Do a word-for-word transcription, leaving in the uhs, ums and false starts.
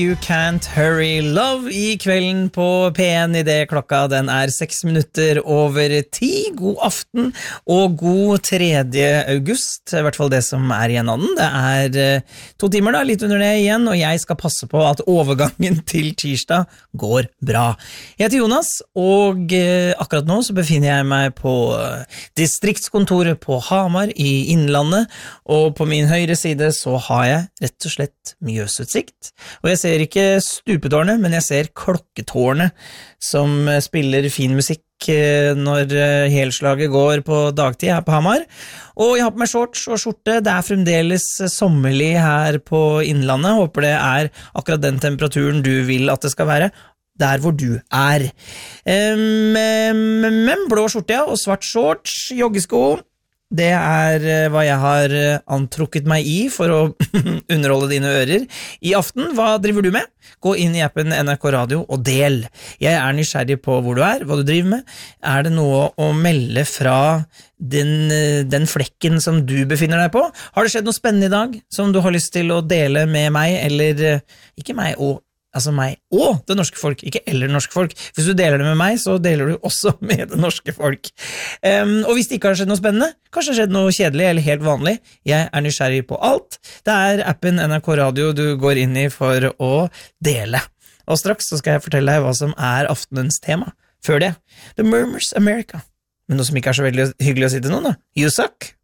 You Can't Hurry Love I kvelden på P en I det klokka den er seks minutter over ti. God aften og god tredje august, I hvert fall det som er igjen av den. Det er uh, to timer da, litt under det igjen, og jeg skal passe på at overgangen til tirsdag går bra. Jeg heter Jonas, og uh, akkurat nå så befinner jeg meg på uh, distriktskontoret på Hamar I Innlandet, og på min høyre side så har jeg rett og slett Mjøsutsikt, og jeg ser Jeg ser ikke stupetårnet, men jeg ser klokketårnet som spiller fin musikk når helslaget går på dagtid her på Hamar. Og jeg har på meg shorts og skjorte. Det er fremdeles sommerlig her på Innlandet. Håper det er akkurat den temperaturen du vil at det skal være. Der hvor du er. Men blå skjorte ja, og svart shorts, joggesko. Det er hva jeg har antrukket meg I for å underholde dine ører. I aften, hva driver du med? Gå inn I appen N R K Radio og del. Jeg er nysgjerrig på hvor du er, hva du driver med. Er det noe å melde fra den, den flekken som du befinner deg på? Har det skjedd noe spennende I dag som du har lyst til å dele med meg, eller ikke meg og Altså meg og det norske folk, ikke eller det norske folk. Hvis du deler det med meg, så deler du også med det norske folk. Um, og hvis det ikke har skjedd noe spennende, kanskje det har skjedd noe kjedelig eller helt vanlig, jeg er nysgjerrig på alt. Det er appen N R K Radio du går inn I for å dele. Og straks så skal jeg fortelle deg hva som er aftenens tema. Før det, The Murmurs America. Men noe som ikke er så veldig hyggelig å si til noen da. You suck!